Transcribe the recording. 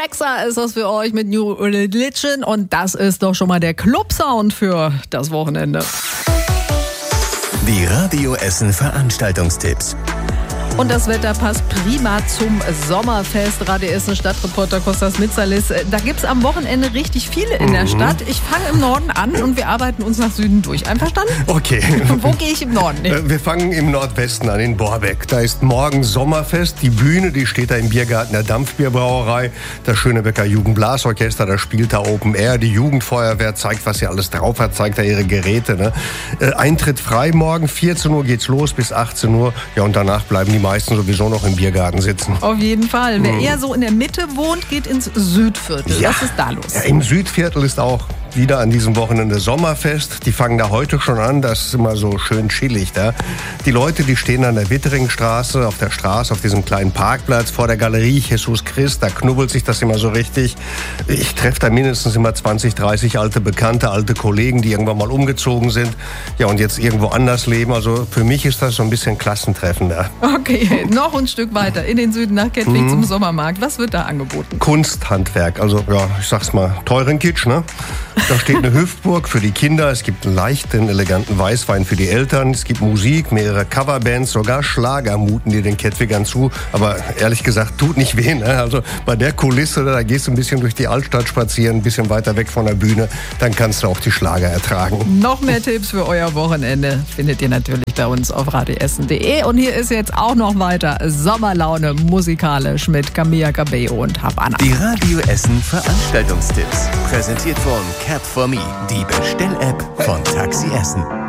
Alexa ist das für euch mit New Religion und das ist doch schon mal der Club-Sound für das Wochenende. Die Radio Essen Veranstaltungstipps. Und das Wetter passt prima zum Sommerfest. Radio Essen Stadtreporter Kostas Mitsalis. Da gibt's am Wochenende richtig viele in der Stadt. Ich fange im Norden an und wir arbeiten uns nach Süden durch. Einverstanden? Okay. Wo gehe ich im Norden hin? Wir fangen im Nordwesten an, in Borbeck. Da ist morgen Sommerfest. Die Bühne, die steht da im Biergarten der Dampfbierbrauerei. Das Schönebecker Jugendblasorchester, das spielt da Open Air. Die Jugendfeuerwehr zeigt, was sie alles drauf hat, zeigt da ihre Geräte. Ne? Eintritt frei morgen, 14 Uhr geht's los bis 18 Uhr. Ja, und danach bleiben die meisten sowieso noch im Biergarten sitzen. Auf jeden Fall. Wer eher so in der Mitte wohnt, geht ins Südviertel. Ja. Was ist da los? Ja, im Südviertel ist auch wieder an diesem Wochenende Sommerfest. Die fangen da heute schon an. Das ist immer so schön chillig da. Die Leute, die stehen an der Witteringstraße, auf der Straße, auf diesem kleinen Parkplatz vor der Galerie Jesus Christ. Da knubbelt sich das immer so richtig. Ich treffe da mindestens immer 20, 30 alte Bekannte, alte Kollegen, die irgendwann mal umgezogen sind. Ja, und jetzt irgendwo anders leben. Also für mich ist das so ein bisschen Klassentreffen da. Okay, noch ein Stück weiter in den Süden nach Kettwig zum Sommermarkt. Was wird da angeboten? Kunsthandwerk. Also, ja, ich sag's mal, teuren Kitsch, ne? Da steht eine Hüpfburg für die Kinder, es gibt einen leichten, eleganten Weißwein für die Eltern, es gibt Musik, mehrere Coverbands, sogar Schlager muten dir den Kettwigern zu. Aber ehrlich gesagt, tut nicht weh. Ne? Also bei der Kulisse, da gehst du ein bisschen durch die Altstadt spazieren, ein bisschen weiter weg von der Bühne, dann kannst du auch die Schlager ertragen. Noch mehr Tipps für euer Wochenende findet ihr natürlich bei uns auf radioessen.de. Und hier ist jetzt auch noch weiter Sommerlaune musikalisch mit Camilla Cabello und Havana. Die Radio Essen Veranstaltungstipps. Präsentiert von Cap4Me, die Bestell-App von Taxi Essen.